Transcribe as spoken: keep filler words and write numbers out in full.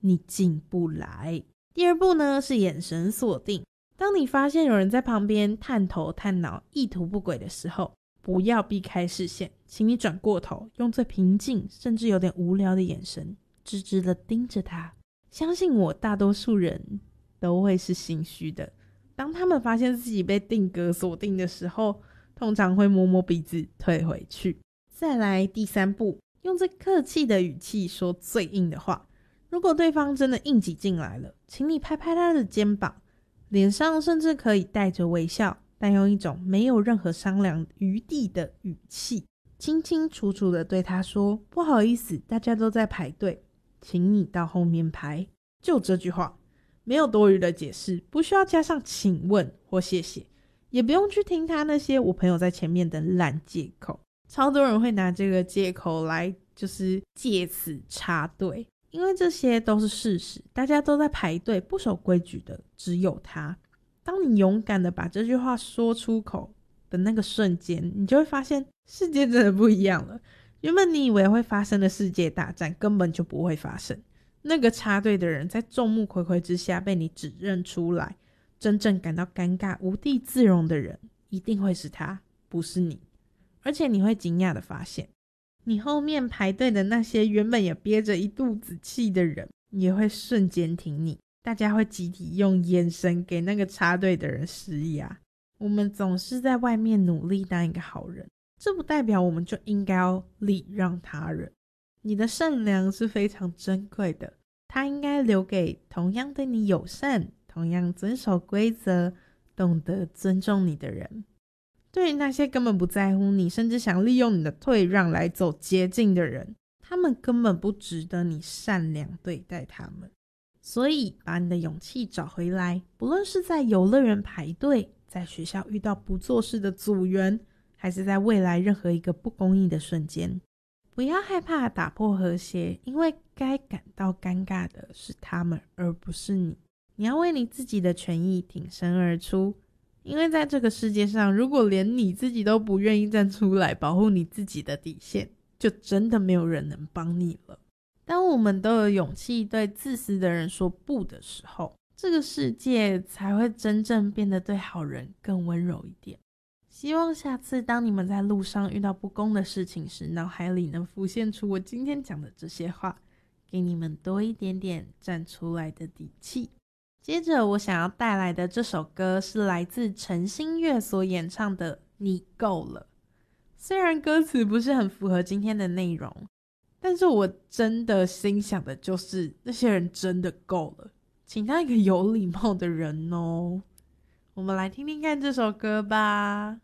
你进不来。第二步呢是眼神锁定，当你发现有人在旁边探头探脑意图不轨的时候，不要避开视线，请你转过头，用最平静甚至有点无聊的眼神直直的盯着他。相信我，大多数人都会是心虚的，当他们发现自己被定格锁定的时候，通常会摸摸鼻子退回去。再来第三步，用最客气的语气说最硬的话。如果对方真的硬挤进来了，请你拍拍他的肩膀，脸上甚至可以带着微笑，但用一种没有任何商量余地的语气，清清楚楚的对他说，不好意思，大家都在排队，请你到后面排。就这句话，没有多余的解释，不需要加上请问或谢谢，也不用去听他那些我朋友在前面的烂借口。超多人会拿这个借口来就是借此插队，因为这些都是事实，大家都在排队，不守规矩的只有他。当你勇敢的把这句话说出口的那个瞬间，你就会发现世界真的不一样了。原本你以为会发生的世界大战根本就不会发生，那个插队的人在众目睽睽之下被你指认出来，真正感到尴尬无地自容的人一定会是他，不是你。而且你会惊讶的发现，你后面排队的那些原本也憋着一肚子气的人也会瞬间挺你，大家会集体用眼神给那个插队的人施压。我们总是在外面努力当一个好人，这不代表我们就应该要礼让他人。你的善良是非常珍贵的，它应该留给同样对你友善、同样遵守规则、懂得尊重你的人。对于那些根本不在乎你，甚至想利用你的退让来走捷径的人，他们根本不值得你善良对待他们。所以把你的勇气找回来，不论是在游乐园排队，在学校遇到不做事的组员，还是在未来任何一个不公义的瞬间，不要害怕打破和谐，因为该感到尴尬的是他们，而不是你。你要为你自己的权益挺身而出，因为在这个世界上，如果连你自己都不愿意站出来保护你自己的底线，就真的没有人能帮你了。当我们都有勇气对自私的人说不的时候，这个世界才会真正变得对好人更温柔一点。希望下次当你们在路上遇到不公的事情时，脑海里能浮现出我今天讲的这些话，给你们多一点点站出来的底气。接着我想要带来的这首歌是来自陈星月所演唱的《你够了》。虽然歌词不是很符合今天的内容，但是我真的心想的就是那些人真的够了，请当一个有礼貌的人哦。我们来听听看这首歌吧。